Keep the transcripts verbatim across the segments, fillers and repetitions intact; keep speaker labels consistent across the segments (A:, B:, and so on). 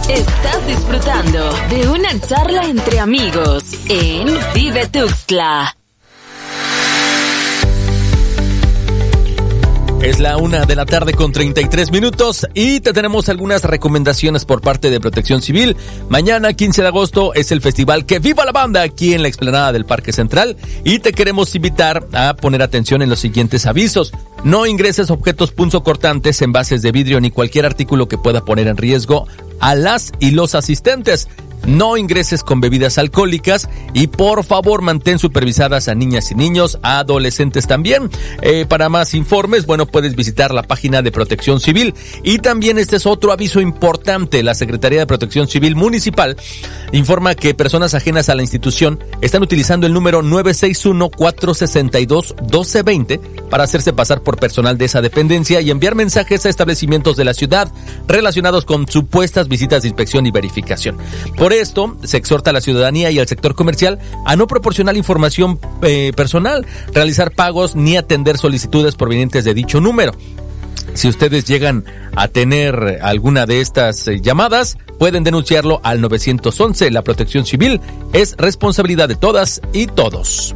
A: Estás disfrutando de una charla entre amigos en Vive Tuxtla.
B: Es la una de la tarde con treinta y tres minutos y te tenemos algunas recomendaciones por parte de Protección Civil. Mañana, quince de agosto, es el festival Que Viva la Banda aquí en la explanada del Parque Central y te queremos invitar a poner atención en los siguientes avisos. No ingreses objetos punzocortantes, envases de vidrio ni cualquier artículo que pueda poner en riesgo a las y los asistentes. No ingreses con bebidas alcohólicas y por favor mantén supervisadas a niñas y niños, a adolescentes también. Eh, para más informes, bueno, puedes visitar la página de Protección Civil. Y también este es otro aviso importante. La Secretaría de Protección Civil Municipal informa que personas ajenas a la institución están utilizando el número nueve seis uno, cuatro seis dos, uno dos dos cero para hacerse pasar por personal de esa dependencia y enviar mensajes a establecimientos de la ciudad relacionados con supuestas visitas de inspección y verificación. Por esto, se exhorta a la ciudadanía y al sector comercial a no proporcionar información eh, personal, realizar pagos ni atender solicitudes provenientes de dicho número. Si ustedes llegan a tener alguna de estas eh, llamadas, pueden denunciarlo al nueve once. La Protección Civil es responsabilidad de todas y todos.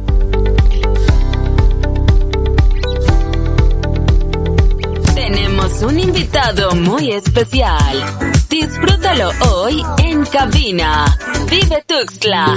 A: Tenemos un invitado muy especial. Disfrútalo hoy en cabina. Vive Tuxtla.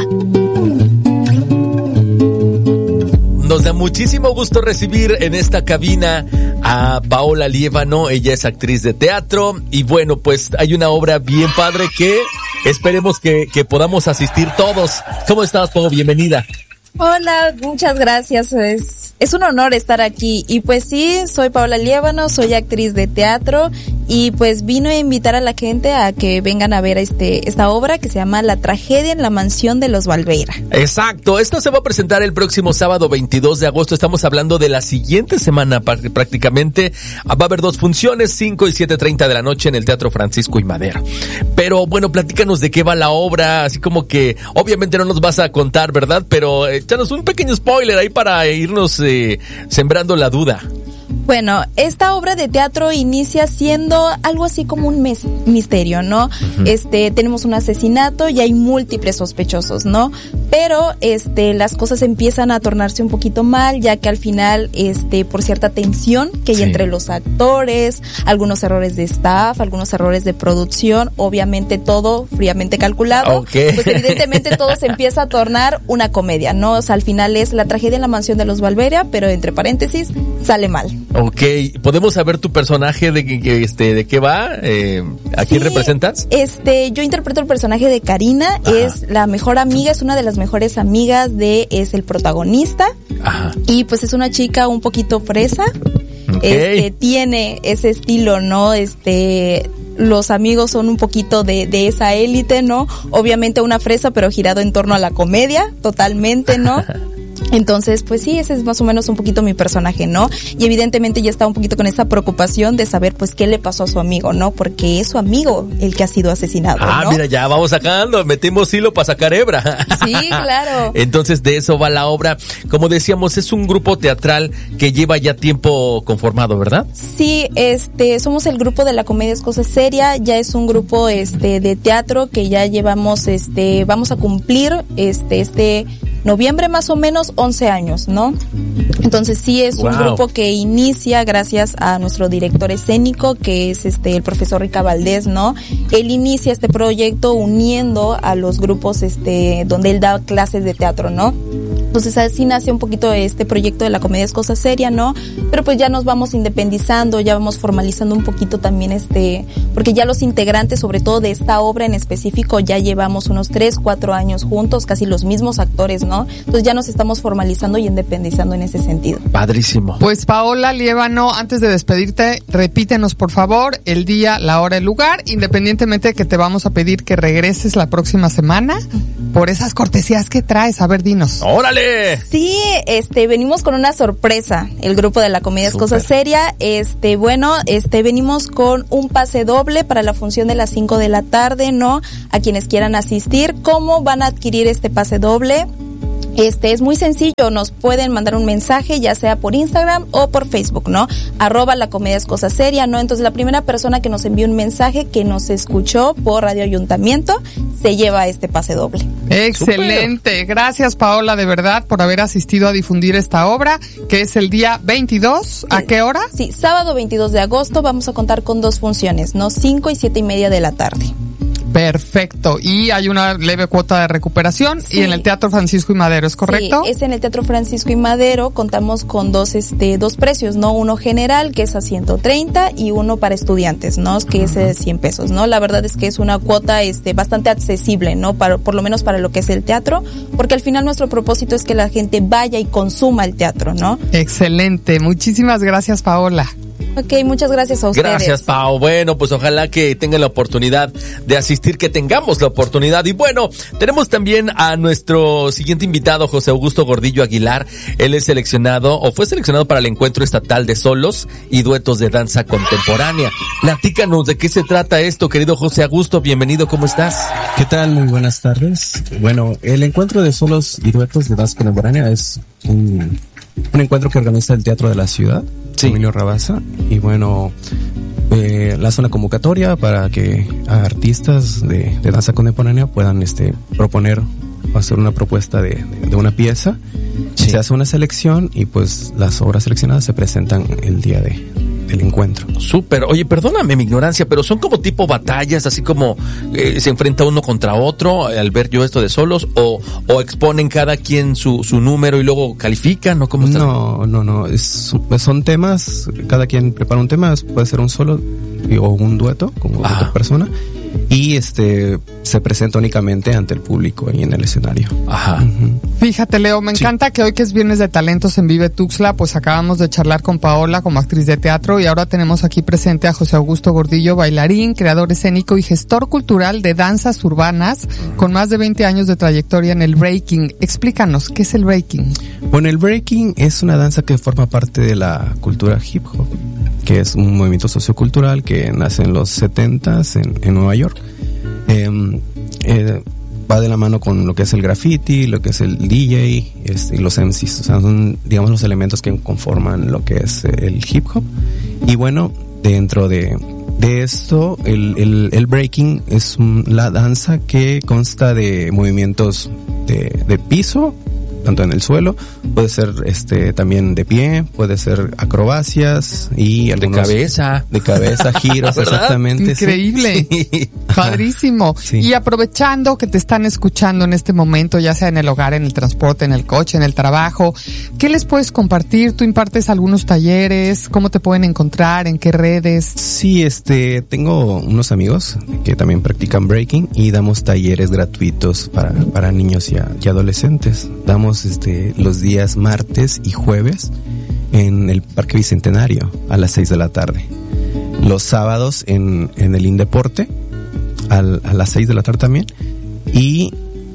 B: Nos da muchísimo gusto recibir en esta cabina a Paola Liévano. Ella es actriz de teatro y bueno, pues hay una obra bien padre que esperemos que, que podamos asistir todos. ¿Cómo estás, Pau? Bienvenida.
C: Hola, muchas gracias. Es, es un honor estar aquí. Y pues sí, soy Paola Liévano, soy actriz de teatro y pues vino a invitar a la gente a que vengan a ver este esta obra que se llama La Tragedia en la Mansión de los Valveira.
B: Exacto, esto se va a presentar el próximo sábado veintidós de agosto. Estamos hablando de la siguiente semana prácticamente. Va a haber dos funciones, cinco y siete treinta de la noche en el Teatro Francisco y Madero. Pero bueno, platícanos de qué va la obra, así como que obviamente no nos vas a contar, ¿verdad? Pero échanos un pequeño spoiler ahí para irnos eh, sembrando la duda.
C: Bueno, esta obra de teatro inicia siendo algo así como un mes, misterio, ¿no? Uh-huh. Este, tenemos un asesinato y hay múltiples sospechosos, ¿no? Pero, este, las cosas empiezan a tornarse un poquito mal, ya que al final, este, por cierta tensión que hay sí. entre los actores, algunos errores de staff, algunos errores de producción, obviamente todo fríamente calculado, okay. pues evidentemente todo se empieza a tornar una comedia, ¿no? O sea, al final es La Tragedia en la Mansión de los Valveira, pero entre paréntesis, sale mal.
B: Ok, ¿podemos saber tu personaje de que este de qué va? Eh, ¿A sí, quién representas?
C: Este, yo interpreto el personaje de Karina. Ajá. Es la mejor amiga, es una de las mejores amigas de es el protagonista. Ajá. Y pues es una chica un poquito fresa. Okay. Este, tiene ese estilo, ¿no? Este, los amigos son un poquito de, de esa élite, ¿no? Obviamente una fresa, pero girado en torno a la comedia, totalmente, ¿no? Entonces, pues sí, ese es más o menos un poquito mi personaje, ¿no? Y evidentemente ya está un poquito con esa preocupación de saber, pues, qué le pasó a su amigo, ¿no? Porque es su amigo el que ha sido asesinado,
B: Ah,
C: ¿no?
B: mira, ya vamos sacando, metimos hilo para sacar hebra.
C: Sí, claro.
B: Entonces, de eso va la obra. Como decíamos, es un grupo teatral que lleva ya tiempo conformado, ¿verdad?
C: Sí, este, somos el grupo de La Comedia es Cosa Seria, ya es un grupo, este, de teatro que ya llevamos, este, vamos a cumplir, este, este, noviembre más o menos, once años, ¿no? Entonces sí es wow. un grupo que inicia gracias a nuestro director escénico, que es este el profesor Rica Valdés, ¿no? Él inicia este proyecto uniendo a los grupos este donde él da clases de teatro, ¿no? Entonces así nace un poquito este proyecto de La Comedia es Cosa Seria, ¿no? Pero pues ya nos vamos independizando, ya vamos formalizando un poquito también este, porque ya los integrantes, sobre todo de esta obra en específico, ya llevamos unos tres, cuatro años juntos, casi los mismos actores, ¿no? Entonces ya nos estamos formalizando y independizando en ese sentido.
B: Padrísimo.
D: Pues Paola Liévano, antes de despedirte, repítenos por favor el día, la hora, el lugar, independientemente de que te vamos a pedir que regreses la próxima semana por esas cortesías que traes. A ver, dinos.
B: ¡Órale!
C: Sí, este, venimos con una sorpresa, el grupo de La Comedia es Cosa Seria, este, bueno, este, venimos con un pase doble para la función de las cinco de la tarde, ¿no? A quienes quieran asistir. ¿Cómo van a adquirir este pase doble? Este es muy sencillo, nos pueden mandar un mensaje ya sea por Instagram o por Facebook, ¿no? Arroba La Comedia es Cosa Seria, ¿no? Entonces la primera persona que nos envíe un mensaje que nos escuchó por Radio Ayuntamiento se lleva este pase doble.
D: Excelente, Super. Gracias Paola de verdad por haber asistido a difundir esta obra, que es el día veintidós, ¿a qué hora?
C: Sí, sábado veintidós de agosto vamos a contar con dos funciones, ¿no? cinco y siete y media de la tarde.
D: Perfecto, y hay una leve cuota de recuperación, sí. Y en el Teatro Francisco y Madero, ¿es correcto?
C: Sí, es en el Teatro Francisco y Madero, contamos con dos este dos precios, ¿no? Uno general, que es a ciento treinta, y uno para estudiantes, ¿no? Que es de cien pesos, ¿no? La verdad es que es una cuota este bastante accesible, ¿no? Para, por lo menos para lo que es el teatro, porque al final nuestro propósito es que la gente vaya y consuma el teatro, ¿no?
D: Excelente, muchísimas gracias Paola.
C: Ok, muchas gracias a ustedes.
B: Gracias, Pau. Bueno, pues ojalá que tengan la oportunidad de asistir, que tengamos la oportunidad. Y bueno, tenemos también a nuestro siguiente invitado, José Augusto Gordillo Aguilar. Él es seleccionado, o fue seleccionado para el Encuentro Estatal de Solos y Duetos de Danza Contemporánea. Platícanos de qué se trata esto, querido José Augusto. Bienvenido, ¿cómo estás?
E: ¿Qué tal? Muy buenas tardes. Bueno, el Encuentro de Solos y Duetos de Danza Contemporánea es un, un encuentro que organiza el Teatro de la Ciudad. Sí. Emilio Rabasa, y bueno, eh, lanza una convocatoria para que artistas de, de danza contemporánea puedan este proponer o hacer una propuesta de, de, de una pieza. Sí. Se hace una selección y pues las obras seleccionadas se presentan el día de del encuentro.
B: Súper. Oye, perdóname mi ignorancia, pero son como tipo batallas, así como eh, se enfrenta uno contra otro al ver yo esto de solos, o, o exponen cada quien su, su número y luego califican, ¿o cómo está?
E: No, no, no, es, son temas, cada quien prepara un tema, puede ser un solo o un dueto con Ajá. otra persona, y este se presenta únicamente ante el público y en el escenario.
B: Ajá.
D: Uh-huh. Fíjate, Leo, me encanta sí. que hoy que es Viernes de Talentos en Vive Tuxtla, pues acabamos de charlar con Paola como actriz de teatro, y ahora tenemos aquí presente a José Augusto Gordillo, bailarín, creador escénico y gestor cultural de danzas urbanas, con más de veinte años de trayectoria en el breaking. Explícanos, ¿qué es el breaking?
E: Bueno, el breaking es una danza que forma parte de la cultura hip hop, que es un movimiento sociocultural que nace en los setentas en, en Nueva York. Eh, eh, va de la mano con lo que es el graffiti, lo que es el D J este, y los M Cs. O sea, son, digamos, los elementos que conforman lo que es el hip hop. Y bueno, dentro de, de esto, el, el, el breaking es un, la danza que consta de movimientos de, de piso, tanto en el suelo, puede ser este también de pie, puede ser acrobacias y algunos
B: de cabeza,
E: de cabeza, giros, exactamente.
D: Increíble, sí. Padrísimo. Sí. Y aprovechando que te están escuchando en este momento, ya sea en el hogar, en el transporte, en el coche, en el trabajo, ¿qué les puedes compartir? ¿Tú impartes algunos talleres? ¿Cómo te pueden encontrar? ¿En qué redes?
E: Sí, este, tengo unos amigos que también practican breaking y damos talleres gratuitos para para niños y, a, y adolescentes. Damos este los días martes y jueves en el Parque Bicentenario a las seis de la tarde. Los sábados en, en el Indeporte al, a las seis de la tarde también, y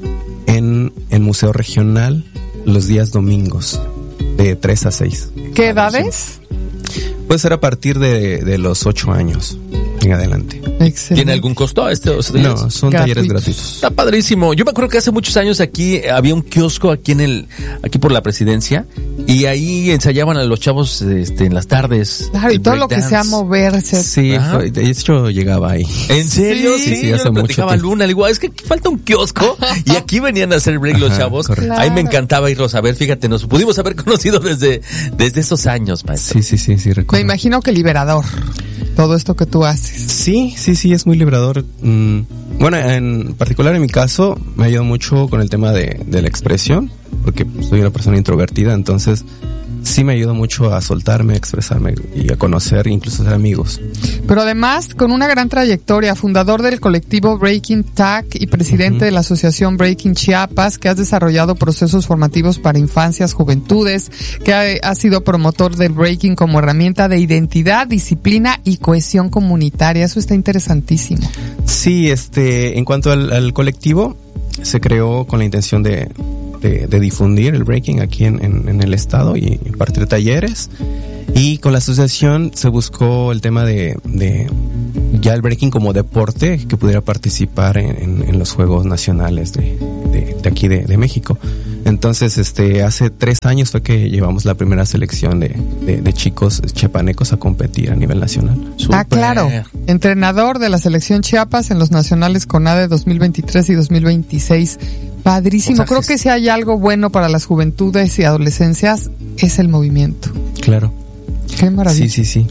E: en el Museo Regional los días domingos de tres a seis.
D: ¿Qué edades?
E: Puede ser a partir de, de los ocho años en adelante.
B: Excelente. ¿Tiene algún costo este? O sea,
E: no, son gratuitos. Talleres gratuitos.
B: Está padrísimo. Yo me acuerdo que hace muchos años aquí había un kiosco aquí en el, aquí por la Presidencia, y ahí ensayaban a los chavos este, en las tardes.
D: Claro, y todo lo que sea moverse.
E: Sí, fue, de hecho llegaba ahí.
B: ¿En serio?
E: Sí, sí, sí,
B: yo
E: hace
B: lo
E: mucho
B: platicaba
E: tiempo.
B: Luna, le digo, es que falta un kiosco, y aquí venían a hacer break los
E: Ajá,
B: chavos.
E: Claro.
B: Ahí me encantaba irlos a ver, fíjate, nos pudimos haber conocido desde, desde esos años, maestro.
E: Sí, sí, sí, sí, recuerdo.
D: Me imagino que liberador, todo esto que tú haces.
E: Sí, sí, sí, es muy liberador. Mm, bueno, en particular en mi caso, me ha ayudado mucho con el tema de, de la expresión, porque soy una persona introvertida, entonces sí me ayuda mucho a soltarme, a expresarme y a conocer, incluso a ser amigos.
D: Pero además, con una gran trayectoria, fundador del colectivo Breaking Tag y presidente uh-huh. de la asociación Breaking Chiapas, que has desarrollado procesos formativos para infancias, juventudes, que ha, ha sido promotor del breaking como herramienta de identidad, disciplina y cohesión comunitaria. Eso está interesantísimo.
E: Sí, este, en cuanto al, al colectivo, se creó con la intención de De, de difundir el breaking aquí en, en, en el estado y impartir talleres, y con la asociación se buscó el tema de, de ya el breaking como deporte que pudiera participar en, en, en los Juegos Nacionales de, de, de aquí de, de México. Entonces, este, hace tres años fue que llevamos la primera selección de, de, de chicos chiapanecos a competir a nivel nacional.
D: Super. Ah, claro. Entrenador de la selección Chiapas en los nacionales CONADE dos mil veintitrés y dos mil veintiséis. Padrísimo. O sea, creo que si hay algo bueno para las juventudes y adolescencias es el movimiento.
E: Claro.
D: Qué maravilla.
E: Sí, sí, sí.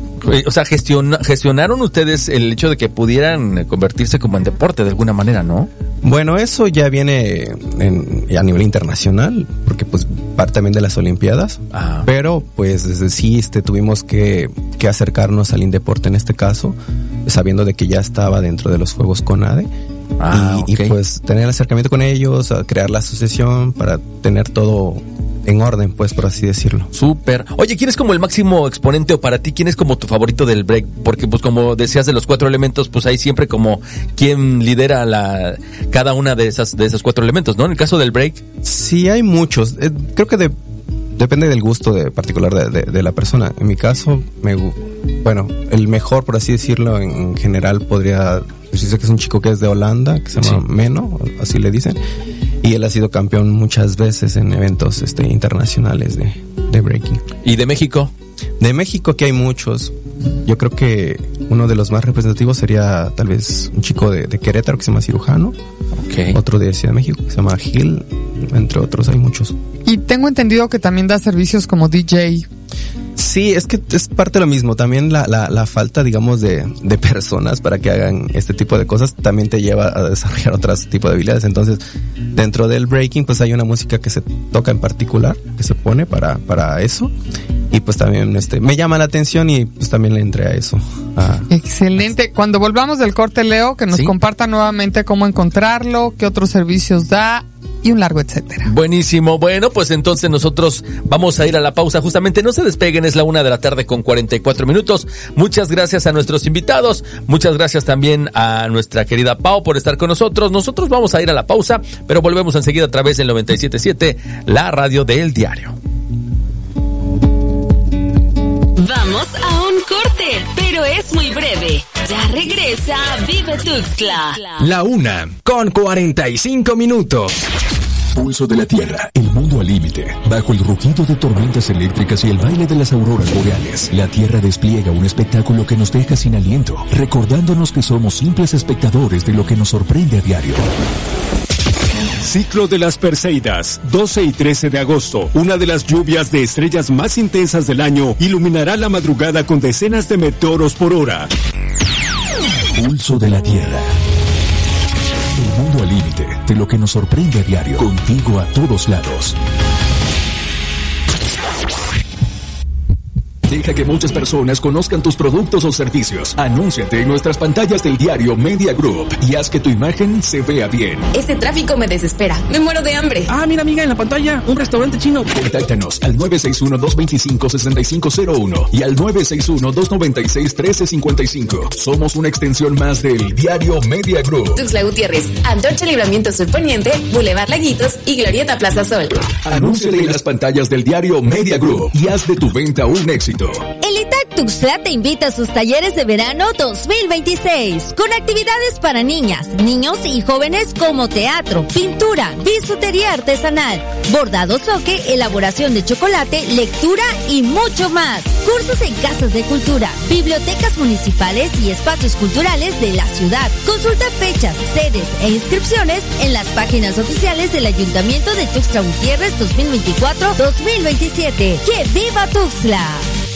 B: O sea, gestiona, gestionaron ustedes el hecho de que pudieran convertirse como en deporte de alguna manera, ¿no?
E: Bueno, eso ya viene en, a nivel internacional, porque pues parte también de las Olimpiadas, ah. pero pues desde sí este, tuvimos que, que acercarnos al Indeporte en este caso, sabiendo de que ya estaba dentro de los Juegos CONADE. Ah, y, okay. y pues tener el acercamiento con ellos, a crear la asociación para tener todo en orden, pues, por así decirlo.
B: Súper. Oye, ¿quién es como el máximo exponente o para ti quién es como tu favorito del break? Porque pues como decías de los cuatro elementos, pues hay siempre como quien lidera la cada una de esas de esos cuatro elementos, ¿no? En el caso del break.
E: Sí, hay muchos. Eh, creo que de, depende del gusto de particular de, de, de la persona. En mi caso, me bueno, el mejor, por así decirlo, en general podría decirse que es un chico que es de Holanda, que se llama sí. Meno, así le dicen. Y él ha sido campeón muchas veces en eventos este, internacionales de, de breaking.
B: ¿Y de México?
E: De México aquí hay muchos. Yo creo que uno de los más representativos sería tal vez un chico de, de Querétaro que se llama Cirujano. Okay. Otro de Ciudad de México que se llama Gil, entre otros, hay muchos.
D: Y tengo entendido que también da servicios como D J.
E: Sí, es que es parte de lo mismo. También la, la, la falta, digamos, de, de personas para que hagan este tipo de cosas también te lleva a desarrollar otros tipos de habilidades. Entonces, dentro del breaking, pues hay una música que se toca en particular, que se pone para, para eso. Y pues también este me llama la atención y pues también le entré a eso. Ah.
D: Excelente. Cuando volvamos del corte, Leo, que nos ¿Sí? comparta nuevamente cómo encontrarlo, qué otros servicios da y un largo etcétera.
B: Buenísimo. Bueno, pues entonces nosotros vamos a ir a la pausa. Justamente no se despeguen, es la una de la tarde con cuarenta y cuatro minutos. Muchas gracias a nuestros invitados. Muchas gracias también a nuestra querida Pau por estar con nosotros. Nosotros vamos a ir a la pausa, pero volvemos enseguida a través del noventa y siete punto siete, la radio del diario.
A: Vamos a un corte, pero es muy breve. Ya regresa Vive Tuxtla.
F: La una con cuarenta y cinco minutos. Pulso de la Tierra, el mundo al límite. Bajo el rugido de tormentas eléctricas y el baile de las auroras boreales, la Tierra despliega un espectáculo que nos deja sin aliento, recordándonos que somos simples espectadores de lo que nos sorprende a diario.
G: Ciclo de las Perseidas, doce y trece de agosto. Una de las lluvias de estrellas más intensas del año iluminará la madrugada con decenas de meteoros por hora.
F: Pulso de la Tierra. El mundo al límite de lo que nos sorprende a diario. Contigo a todos lados. Deja que muchas personas conozcan tus productos o servicios. Anúnciate en nuestras pantallas del diario Media Group y haz que tu imagen se vea bien.
H: Este tráfico me desespera. Me muero de hambre.
I: Ah, mira, amiga, en la pantalla, un restaurante chino.
G: Contáctanos al nueve seis uno, dos dos cinco, seis cinco cero uno y al nueve seis uno, dos nueve seis, uno tres cinco cinco. Somos una extensión más del diario Media Group.
H: Tuxtla Gutiérrez, Antorcha Libramiento Sur Poniente, Boulevard Laguitos y Glorieta Plaza Sol.
G: Anúnciate en las pantallas del diario Media Group y haz de tu venta un éxito.
J: El I T A C Tuxtla te invita a sus talleres de verano dos mil veintiséis, con actividades para niñas, niños y jóvenes como teatro, pintura, bisutería artesanal, bordado soque, elaboración de chocolate, lectura y mucho más. Cursos en casas de cultura, bibliotecas municipales y espacios culturales de la ciudad. Consulta fechas, sedes e inscripciones en las páginas oficiales del Ayuntamiento de Tuxtla Gutiérrez dos mil veinticuatro dos mil veintisiete. ¡Que viva Tuxtla!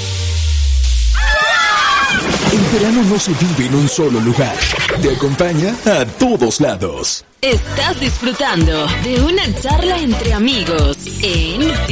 G: El verano no se vive en un solo lugar. Te acompaña a todos lados.
A: Estás disfrutando de una charla entre amigos en